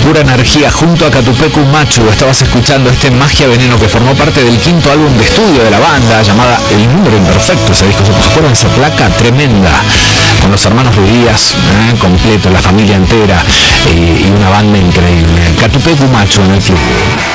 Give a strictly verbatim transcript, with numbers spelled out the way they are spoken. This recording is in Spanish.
pura energía junto a Catupecu Machu. Estabas escuchando este Magia Veneno que formó parte del quinto álbum de estudio de la banda, llamada El Número Imperfecto. Ese disco, ¿se acuerdan? Esa placa tremenda, con los hermanos Ruidías, eh, completo, la familia entera, eh, y una banda increíble. Catupecu Machu en el club.